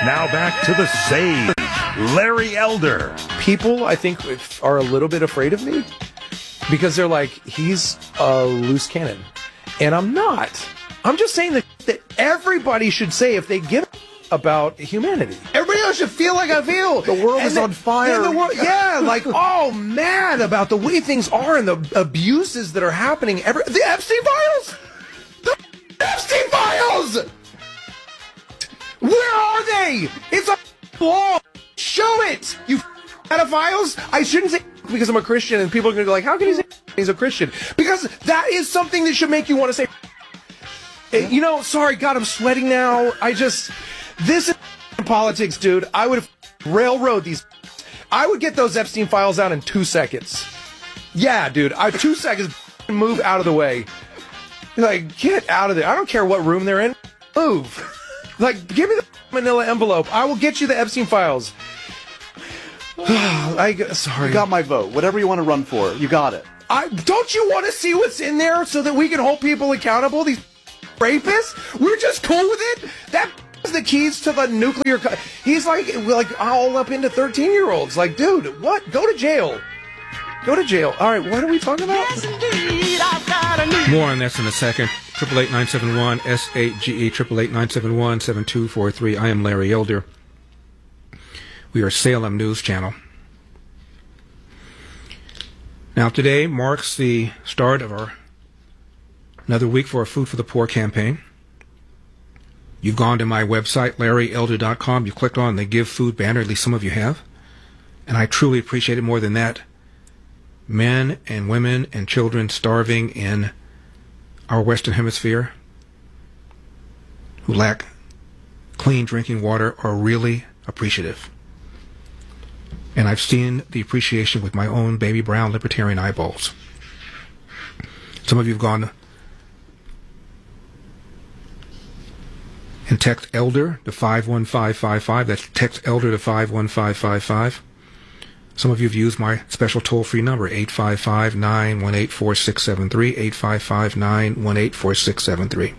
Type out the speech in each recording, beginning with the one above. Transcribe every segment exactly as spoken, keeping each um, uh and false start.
Now back to the sage, Larry Elder. People, I think, are a little bit afraid of me because they're like, he's a loose cannon. And I'm not. I'm just saying that, that everybody should say if they give about humanity. Everybody else should feel like I feel. The world and is the, on fire. Yeah, the world, yeah, like, oh, man, about the way things are and the abuses that are happening. Every, the Epstein files! The Epstein files! Where are they? It's a law. Show it, you pedophiles. I shouldn't say because I'm a Christian and people are going to be like, how can he say he's a Christian? Because that is something that should make you want to say, you know, sorry, God, I'm sweating now. I just, this is politics, dude. I would have railroad these. I would get those Epstein files out in two seconds. Yeah, dude, I two seconds, move out of the way. Like, get out of there. I don't care what room they're in. Move. Like, give me the manila envelope. I will get you the Epstein files. I sorry. You got my vote. Whatever you want to run for, you got it. I don't you want to see what's in there so that we can hold people accountable? These rapists? We're just cool with it. That is the keys to the nuclear. Co- He's like, like all up into thirteen-year-olds. Like, dude, what? Go to jail. Go to jail. All right, what are we talking about? Yes, indeed, I've got a new. More on this in a second. Triple eight nine seven one S eight G E. Triple eight nine seven one seven two four three. I am Larry Elder. We are Salem News Channel. Now today marks the start of our another week for our Food for the Poor campaign. You've gone to my website, larry elder dot com. You clicked on the Give Food banner, at least some of you have. And I truly appreciate it more than that. Men and women and children starving in our Western Hemisphere who lack clean drinking water are really appreciative. And I've seen the appreciation with my own baby brown libertarian eyeballs. Some of you have gone and text ELDER to five one five five five. That's text ELDER to five one five five five. Some of you have used my special toll-free number, eight five five, nine one eight, four six seven three, eight five five, nine one eight, four six seven three.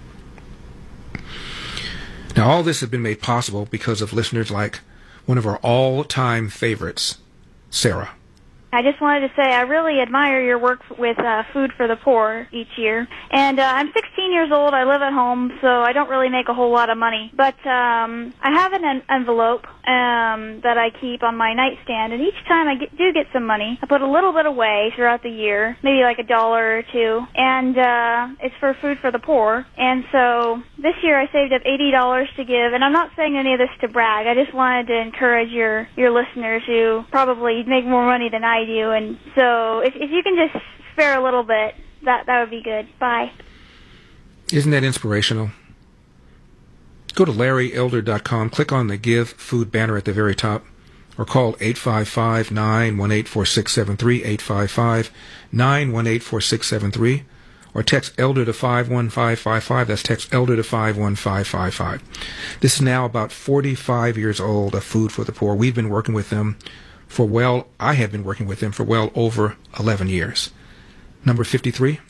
Now, all this has been made possible because of listeners like one of our all-time favorites, Sarah. I just wanted to say I really admire your work with uh, Food for the Poor each year. And uh, I'm sixteen years old. I live at home, so I don't really make a whole lot of money. But um, I have an en- envelope um, that I keep on my nightstand, and each time I get, do get some money, I put a little bit away throughout the year, maybe like a dollar or two, and uh, it's for Food for the Poor. And so this year I saved up eighty dollars to give, and I'm not saying any of this to brag. I just wanted to encourage your, your listeners who probably make more money than I do, and so if, if you can just spare a little bit, that, that would be good. Bye. Isn't that inspirational? Go to larry elder dot com, click on the Give Food banner at the very top, or call eight five five, nine one eight, four six seven three, eight five five, nine one eight, four six seven three, or text ELDER to five one five five five. That's text ELDER to five one five five five. This is now about forty-five years old of Food for the Poor. We've been working with them for well, I have been working with them for well over eleven years. Number fifty-three.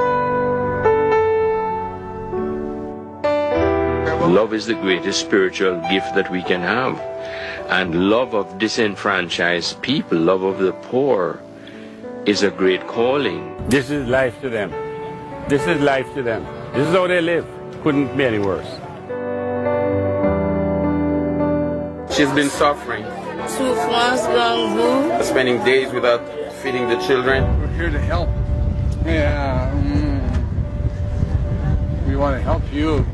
Love is the greatest spiritual gift that we can have. And love of disenfranchised people, love of the poor, is a great calling. This is life to them. This is life to them. This is how they live. Couldn't be any worse. She's been suffering. Two months long, spending days without feeding the children. We're here to help. Yeah. Mm. We want to help you.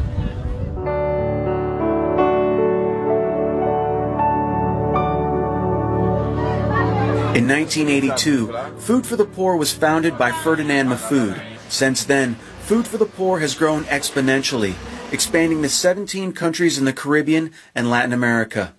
In nineteen eighty-two, Food for the Poor was founded by Ferdinand Mahfood. Since then, Food for the Poor has grown exponentially, expanding to seventeen countries in the Caribbean and Latin America.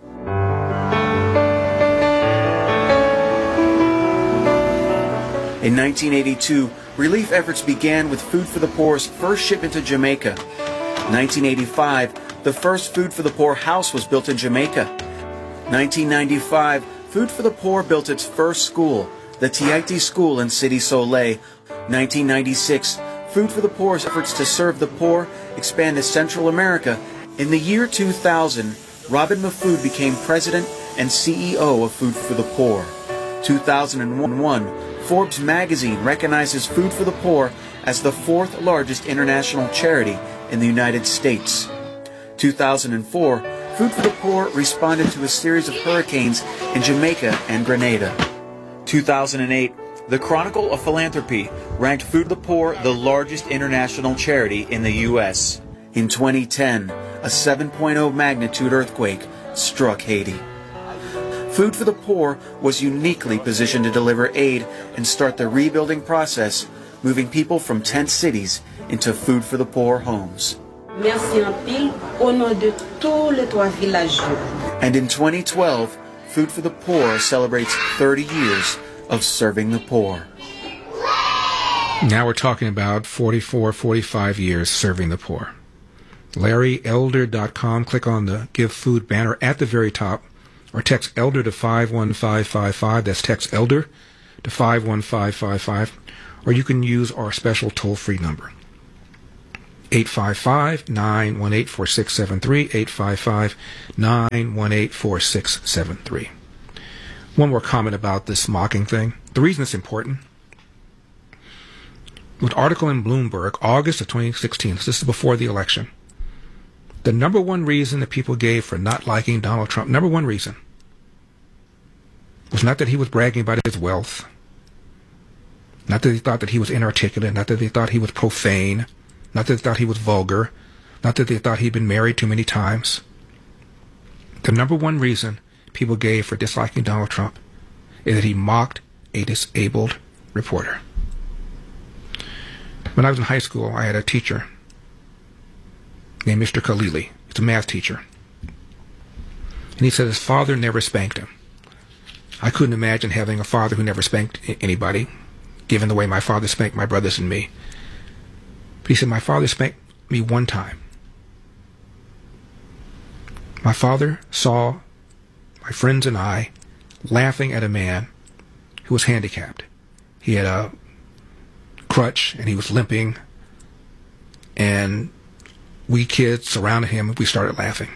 In nineteen eighty-two, relief efforts began with Food for the Poor's first shipment to Jamaica. In nineteen eighty-five, the first Food for the Poor house was built in Jamaica. nineteen ninety-five, Food for the Poor built its first school, the Tiaiti School in City Soleil. nineteen ninety-six, Food for the Poor's efforts to serve the poor expand to Central America. In the year two thousand, Robin Mahfood became president and C E O of Food for the Poor. two thousand one, Forbes magazine recognizes Food for the Poor as the fourth largest international charity in the United States. two thousand four, Food for the Poor responded to a series of hurricanes in Jamaica and Grenada. two thousand eight, the Chronicle of Philanthropy ranked Food for the Poor the largest international charity in the U S. In twenty ten, a seven point oh magnitude earthquake struck Haiti. Food for the Poor was uniquely positioned to deliver aid and start the rebuilding process, moving people from tent cities into Food for the Poor homes. Merci en pile au nom de tous les trois villageois. And in twenty twelve, Food for the Poor celebrates thirty years of serving the poor. Now we're talking about forty-four, forty-five years serving the poor. Larry Elder dot com. Click on the Give Food banner at the very top, or text Elder to five one five five five. That's text Elder to five one five five five. Or you can use our special toll-free number, eight five five, nine one eight, four six seven three, eight five five, nine one eight, four six seven three. One more comment about this mocking thing. The reason it's important, with an article in Bloomberg, August of twenty sixteen, so this is before the election, the number one reason that people gave for not liking Donald Trump, number one reason, was not that he was bragging about his wealth, not that they thought that he was inarticulate, not that they thought he was profane, not that they thought he was vulgar, not that they thought he'd been married too many times. The number one reason people gave for disliking Donald Trump is that he mocked a disabled reporter. When I was in high school, I had a teacher named Mister Khalili. He's a math teacher. And he said his father never spanked him. I couldn't imagine having a father who never spanked anybody, given the way my father spanked my brothers and me. But he said, my father spanked me one time. My father saw my friends and I laughing at a man who was handicapped. He had a crutch and he was limping, and we kids surrounded him and we started laughing.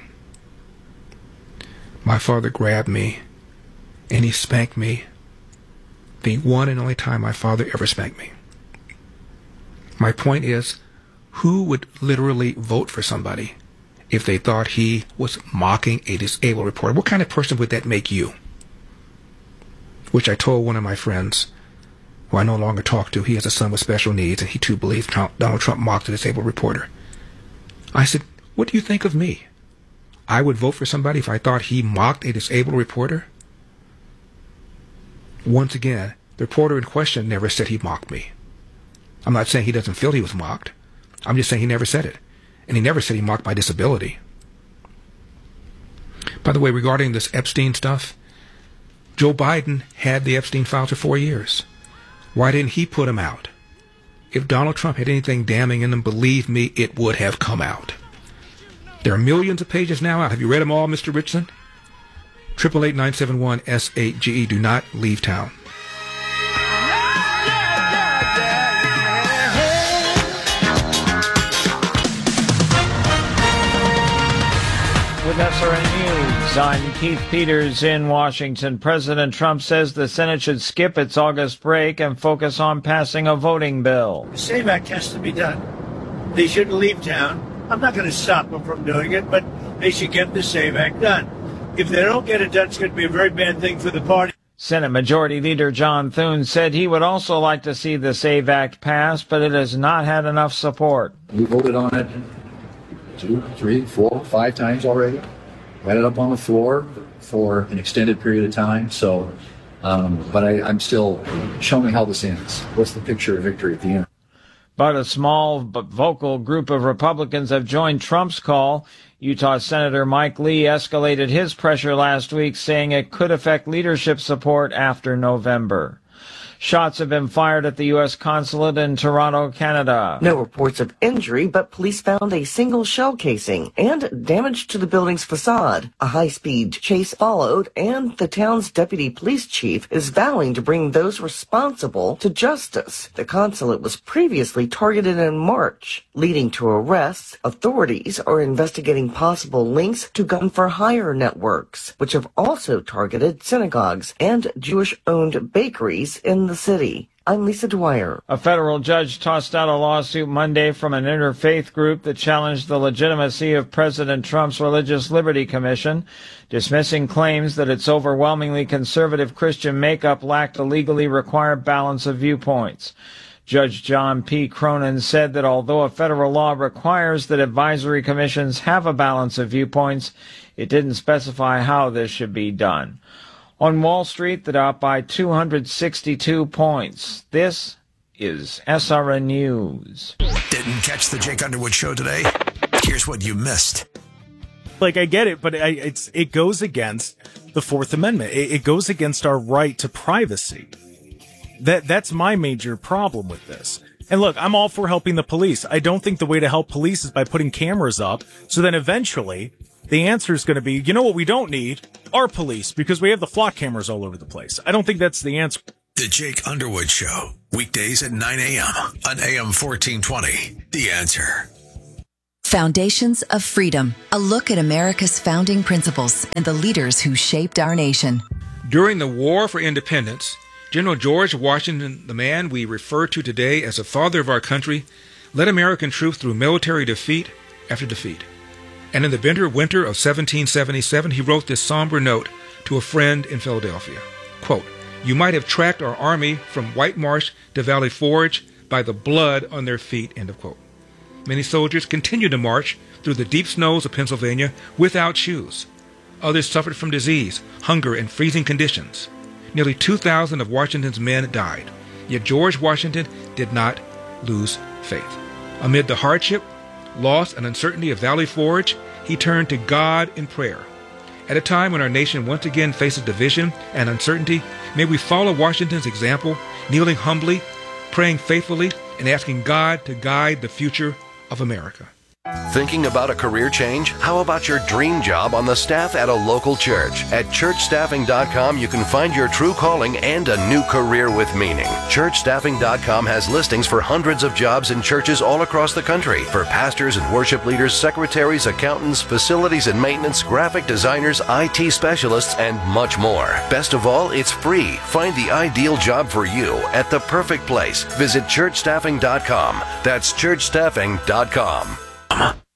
My father grabbed me and he spanked me, the one and only time my father ever spanked me. My point is, who would literally vote for somebody if they thought he was mocking a disabled reporter? What kind of person would that make you? Which I told one of my friends, who I no longer talk to. He has a son with special needs, and he too believes Trump, Donald Trump mocked a disabled reporter. I said, what do you think of me? I would vote for somebody if I thought he mocked a disabled reporter? Once again, the reporter in question never said he mocked me. I'm not saying he doesn't feel he was mocked. I'm just saying he never said it. And he never said he mocked my disability. By the way, regarding this Epstein stuff, Joe Biden had the Epstein files for four years. Why didn't he put them out? If Donald Trump had anything damning in them, believe me, it would have come out. There are millions of pages now out. Have you read them all, Mister Richardson? eight eight eight, nine seven one, S eight G E. Do not leave town. With S R N News, I'm Keith Peters in Washington. President Trump says the Senate should skip its August break and focus on passing a voting bill. The SAVE Act has to be done. They shouldn't leave town. I'm not going to stop them from doing it, but they should get the SAVE Act done. If they don't get it done, it's going to be a very bad thing for the party. Senate Majority Leader John Thune said he would also like to see the SAVE Act passed, but it has not had enough support. We voted on it two, three, four, five times already. We had it up on the floor for an extended period of time. So, um, but I, I'm still, show me how this ends. What's the picture of victory at the end? But a small but vocal group of Republicans have joined Trump's call. Utah Senator Mike Lee escalated his pressure last week, saying it could affect leadership support after November. Shots have been fired at the U S consulate in Toronto, Canada. No reports of injury, but police found a single shell casing and damage to the building's facade. A high-speed chase followed, and the town's deputy police chief is vowing to bring those responsible to justice. The consulate was previously targeted in March, leading to arrests. Authorities are investigating possible links to gun-for-hire networks, which have also targeted synagogues and Jewish-owned bakeries in the city. I'm Lisa Dwyer. A federal judge tossed out a lawsuit Monday from an interfaith group that challenged the legitimacy of President Trump's Religious Liberty Commission, dismissing claims that its overwhelmingly conservative Christian makeup lacked a legally required balance of viewpoints. Judge John P. Cronin said that although a federal law requires that advisory commissions have a balance of viewpoints, it didn't specify how this should be done. On Wall Street, the Dow by two hundred sixty-two points. This is S R N News. Didn't catch the Jake Underwood show today? Here's what you missed. Like, I get it, but I, it's it goes against the Fourth Amendment. It, it goes against our right to privacy. That That's my major problem with this. And look, I'm all for helping the police. I don't think the way to help police is by putting cameras up, so then eventually the answer is going to be, you know what we don't need? Our police, because we have the flock cameras all over the place. I don't think that's the answer. The Jake Underwood Show, weekdays at nine a.m. on A M fourteen twenty. The Answer. Foundations of Freedom, a look at America's founding principles and the leaders who shaped our nation. During the War for Independence, General George Washington, the man we refer to today as the father of our country, led American troops through military defeat after defeat. And in the bitter winter of seventeen seventy-seven, he wrote this somber note to a friend in Philadelphia. Quote, "You might have tracked our army from White Marsh to Valley Forge by the blood on their feet," end of quote. Many soldiers continued to march through the deep snows of Pennsylvania without shoes. Others suffered from disease, hunger, and freezing conditions. Nearly two thousand of Washington's men died. Yet George Washington did not lose faith. Amid the hardship, loss, and uncertainty of Valley Forge, he turned to God in prayer. At a time when our nation once again faces division and uncertainty, may we follow Washington's example, kneeling humbly, praying faithfully, and asking God to guide the future of America. Thinking about a career change? How about your dream job on the staff at a local church? At church staffing dot com, you can find your true calling and a new career with meaning. church staffing dot com has listings for hundreds of jobs in churches all across the country for pastors and worship leaders, secretaries, accountants, facilities and maintenance, graphic designers, I T specialists, and much more. Best of all, it's free. Find the ideal job for you at the perfect place. Visit church staffing dot com. That's church staffing dot com.